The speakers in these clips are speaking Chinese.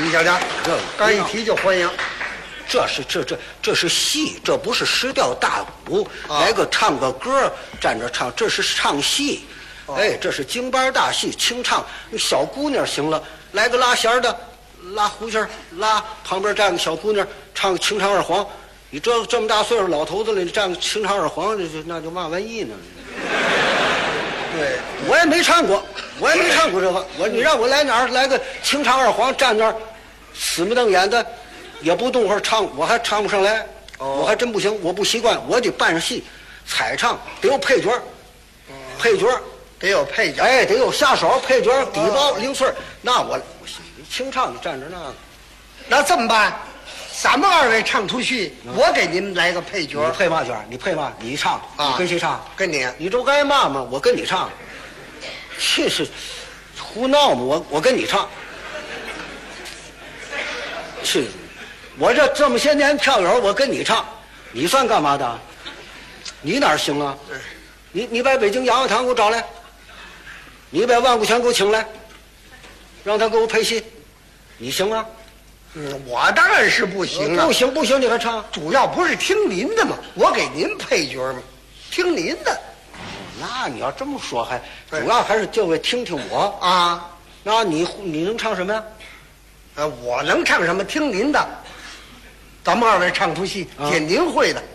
你瞧瞧，刚一提就欢迎。 这是戏，这不是石调大鼓，来个唱个歌站着唱，这是唱戏。哎，这是京班大戏，清唱。小姑娘行了，来个拉弦的，拉胡琴，拉旁边站个小姑娘唱清唱二黄。你这么大岁数老头子了，你站个清唱二黄，那就嘛玩意呢？ 对， 我也没唱过这个。你让我来哪儿来个清唱二黄，站那儿死不瞪眼的。也不动会儿唱，我还唱不上来，我还真不行，我不习惯，我得扮上戏，彩唱得有配角，配角得有配角， 哎，得有下手配角底包零碎，那我清唱就站着那这么办？咱们二位唱出戏，我给您来个配角。 你配嘛角？你配嘛？你唱，你跟谁唱？ 跟你。 你都该骂嘛？我跟你唱，这是胡闹嘛？我跟你唱，是。我这么些年票友，我跟你唱，你算干嘛的？你哪儿行啊？你把北京洋洋堂给我找来，你把万古泉给我请来，让他给我配戏，你行吗？ 我当然是不行了。 不行，你还唱？ 主要不是听您的嘛，我给您配角嘛，听您的。 那你要这么说，主要还是就为听听我啊。 那你能唱什么呀？ 我能唱什么？听您的。咱们二位唱出戏，捡您会的。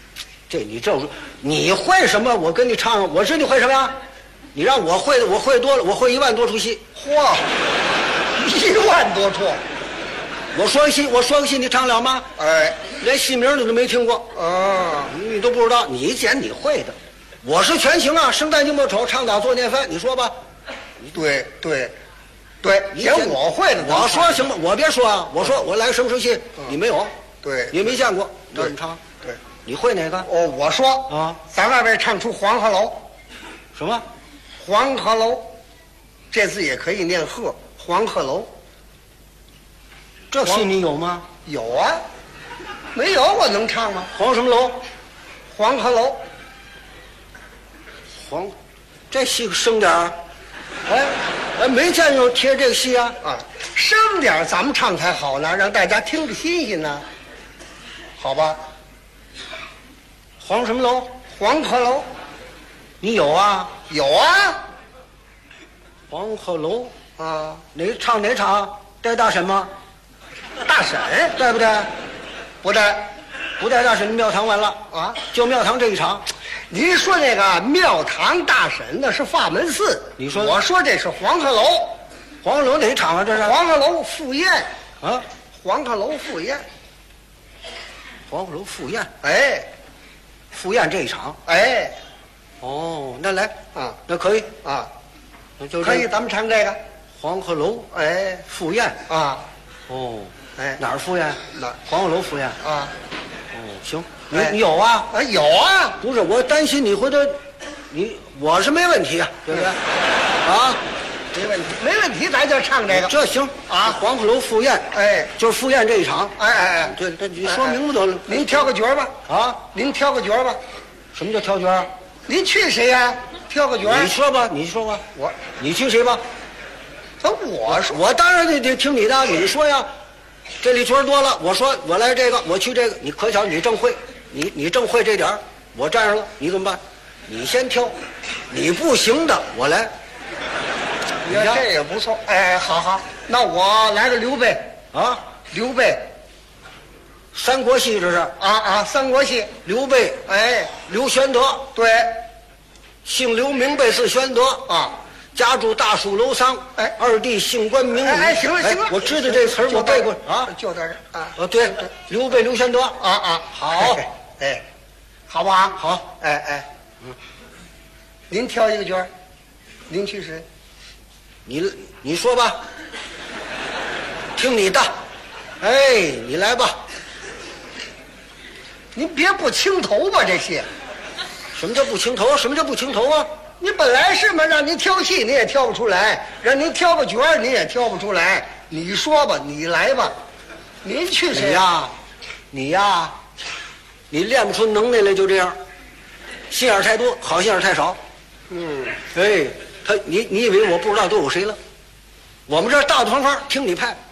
你会什么？我跟你唱，我知你会什么呀？你让我会的，我会多了，我会1万多出戏。 嚯，1万多出！ 我说个戏，你唱了吗？ 哎， 连戏名你都没听过你都不知道。你捡你会的，我是全行啊！生旦净末丑，唱打做念翻，你说吧。 对，捡我会的。 我说行吗？我别说啊，我说我来什么出戏，你没有。 对， 你没见过，你怎么唱？ 对， 你会哪个？ 我说啊， 咱二位唱出黄鹤楼。 什么？ 黄鹤楼，这字也可以念鹤。黄鹤楼， 这戏你有吗？ 有啊，没有我能唱吗？ 黄什么楼？ 黄鹤楼。 这戏生点儿。没见着贴这个戏啊！ 生点咱们唱才好呢，让大家听着新鲜呢。好吧。 黄什么楼？ 黄鹤楼。 你有啊？ 有啊。 黄鹤楼啊， 唱哪场？带大婶吗？ 大婶带不带？ 不带。 不带大婶，庙堂完了啊！ 就庙堂这一场。 您说那个庙堂大婶那是法门寺， 你说我说这是黄鹤楼。 黄鹤楼哪场啊？这是黄鹤楼赴宴啊！ 黄鹤楼赴宴。 黄鹤楼赴宴。 哎， 赴宴这一场。 哎， 那来啊， 那可以啊， 那就可以，咱们唱这个黄鹤楼。 哎， 赴宴啊。 哎，哪儿赴宴？ 哪？ 黄鹤楼赴宴啊。 行，你有啊？ 有啊。 不是，我担心你回头，我是没问题啊，对不对？ 没问题，咱就唱这个。 这行啊。 黄鹤楼赴宴， 哎， 就是赴宴这一场。 哎， 对，那你说明白得了。 您挑个角吧。 啊， 您挑个角吧。 什么叫挑角？ 您去谁呀？挑个角。 你说吧。你去谁吧？ 我说， 我当然得听你的。你说呀，这里角多了，我说我来这个，我去这个，你可巧你正会，你正会这点儿，我站上了，你怎么办？你先挑，你不行的我来。 你看这也不错。哎，好，那我来个刘备啊， 刘备， 三国戏这是啊，三国戏， 刘备， 哎， 刘玄德， 对， 姓刘名备字玄德啊。 家住大树楼桑， 哎， 二弟姓关名羽。 哎，行了， 我知道这词儿，我背过啊， 就在这啊。 对，刘备刘玄德啊， 好， 哎，好不好？ 好， 哎，您挑一个角，您去谁？ 你说吧，听你的，哎，你来吧。 您别不清头吧，这些。 什么叫不清头？什么叫不清头啊？ 你本来是嘛，让您挑戏你也挑不出来，让您挑个角你也挑不出来。你说吧，你来吧，您去谁呀？你呀，你练不出能耐来，就这样，心眼太多，好心眼太少。哎，你以为我不知道都有谁了？我们这儿大大方方听你派。